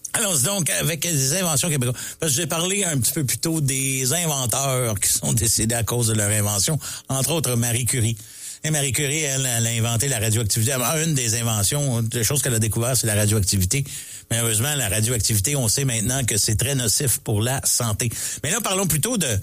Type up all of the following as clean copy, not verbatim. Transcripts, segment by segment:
Allons donc avec les inventions québécoises. Parce que j'ai parlé un petit peu plus tôt des inventeurs qui sont décédés à cause de leur invention, entre autres Marie Curie. Et Marie Curie, elle a inventé la radioactivité. Une des inventions, des choses qu'elle a découvert, c'est la radioactivité. Malheureusement, la radioactivité, on sait maintenant que c'est très nocif pour la santé. Mais là, parlons plutôt de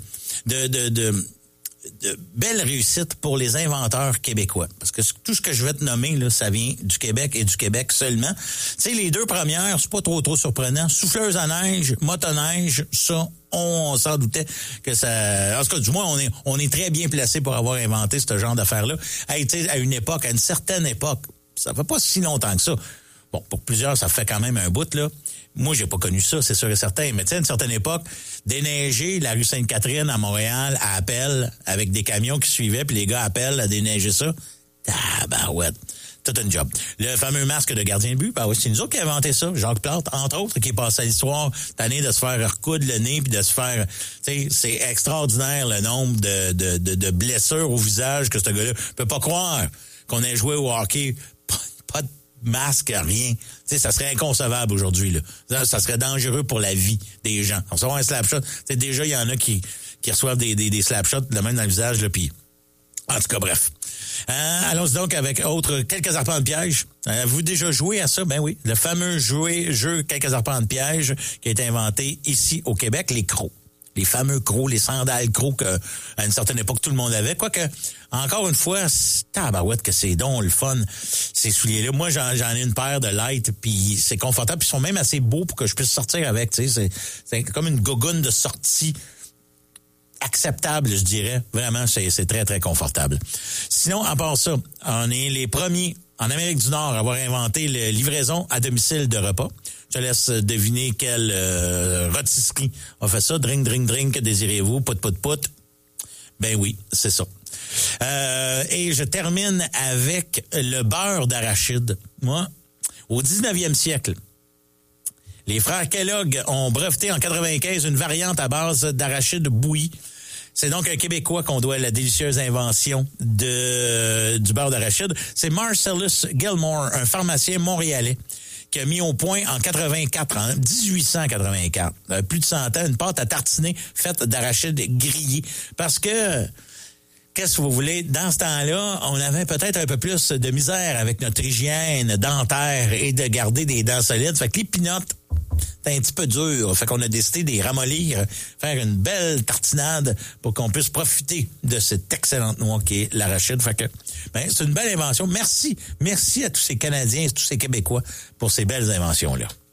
belles réussites pour les inventeurs québécois. Parce que tout ce que je vais te nommer, là, ça vient du Québec et du Québec seulement. Tu sais, les deux premières, c'est pas trop surprenant. Souffleuse à neige, motoneige, ça, on s'en doutait que ça... En tout cas, du moins, on est très bien placé pour avoir inventé ce genre d'affaires-là. Hey, tu sais, à une certaine époque, ça fait pas si longtemps que ça. Bon, pour plusieurs, ça fait quand même un bout, là. Moi, j'ai pas connu ça, c'est sûr et certain. Mais tu sais, à une certaine époque, déneiger la rue Sainte-Catherine à Montréal à appel avec des camions qui suivaient, puis les gars appellent à déneiger ça. Ah, ben ouais. Tout un job. Le fameux masque de gardien de but, ben oui, c'est nous autres qui avons inventé ça. Jacques Plante, entre autres, qui est passé à l'histoire, tanné de se faire recoudre le nez puis de se faire... Tu sais, c'est extraordinaire le nombre de blessures au visage que ce gars-là peut pas croire qu'on ait joué au hockey. Pas de masque, rien. Tu sais, ça serait inconcevable aujourd'hui, là. Ça serait dangereux pour la vie des gens. On se voit un slapshot. Tu sais, déjà, il y en a qui reçoivent des slapshots de même dans le visage, là, puis... En tout cas, bref. Allons-y donc avec quelques arpents de piège. Avez-vous déjà joué à ça? Ben oui. Le fameux jeu quelques arpents de piège qui a été inventé ici au Québec, les crocs. Les fameux crocs, les sandales crocs qu'à une certaine époque tout le monde avait. Quoique, encore une fois, tabarouette que c'est donc le fun, ces souliers-là. Moi, j'en ai une paire de light, puis c'est confortable, puis ils sont même assez beaux pour que je puisse sortir avec. Tu sais, c'est comme une gogoune de sortie acceptable, je dirais. Vraiment, c'est très, très confortable. Sinon, à part ça, on est les premiers en Amérique du Nord à avoir inventé la livraison à domicile de repas. Je te laisse deviner quelle rôtisserie a fait ça. Drink, drink, drink, que désirez-vous? Pout, pout, pout. Ben oui, c'est ça. Et je termine avec le beurre d'arachide. Moi, au 19e siècle, les frères Kellogg ont breveté en 95 une variante à base d'arachide bouilli. C'est donc un Québécois qu'on doit la délicieuse invention du beurre d'arachide. C'est Marcellus Gilmore, un pharmacien montréalais, qui a mis au point en 1884, plus de 100 ans, une pâte à tartiner faite d'arachide grillé. Parce que... Qu'est-ce que vous voulez? Dans ce temps-là, on avait peut-être un peu plus de misère avec notre hygiène dentaire et de garder des dents solides. Fait que les pinottes, c'est un petit peu dur. Fait qu'on a décidé de les ramollir, faire une belle tartinade pour qu'on puisse profiter de cette excellente noix qui est l'arachide. Fait que, c'est une belle invention. Merci à tous ces Canadiens et tous ces Québécois pour ces belles inventions-là.